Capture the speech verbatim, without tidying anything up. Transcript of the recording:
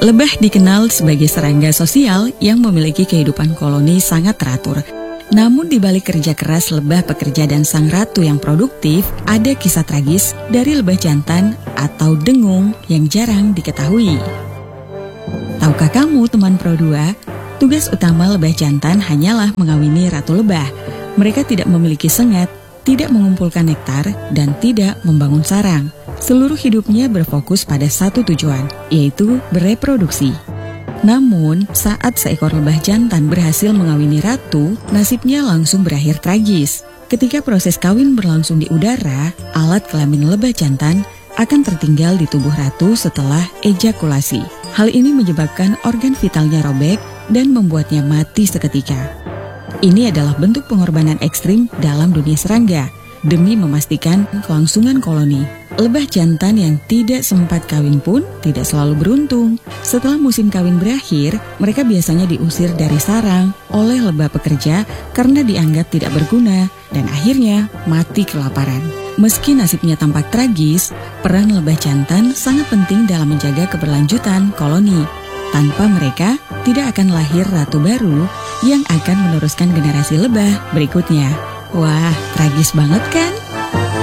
Lebah dikenal sebagai serangga sosial yang memiliki kehidupan koloni sangat teratur. Namun di balik kerja keras lebah pekerja dan sang ratu yang produktif, ada kisah tragis dari lebah jantan atau dengung yang jarang diketahui. Tahukah kamu teman Pro dua, tugas utama lebah jantan hanyalah mengawini ratu lebah. Mereka tidak memiliki sengat, tidak mengumpulkan nektar, dan tidak membangun sarang. Seluruh hidupnya berfokus pada satu tujuan, yaitu bereproduksi. Namun, saat seekor lebah jantan berhasil mengawini ratu, nasibnya langsung berakhir tragis. Ketika proses kawin berlangsung di udara, alat kelamin lebah jantan akan tertinggal di tubuh ratu setelah ejakulasi. Hal ini menyebabkan organ vitalnya robek dan membuatnya mati seketika. Ini adalah bentuk pengorbanan ekstrim dalam dunia serangga demi memastikan kelangsungan koloni. Lebah jantan yang tidak sempat kawin pun tidak selalu beruntung. Setelah musim kawin berakhir, mereka biasanya diusir dari sarang oleh lebah pekerja karena dianggap tidak berguna dan akhirnya mati kelaparan. Meski nasibnya tampak tragis, peran lebah jantan sangat penting dalam menjaga keberlanjutan koloni. Tanpa mereka, tidak akan lahir ratu baru yang akan meneruskan generasi lebah berikutnya. Wah, tragis banget kan?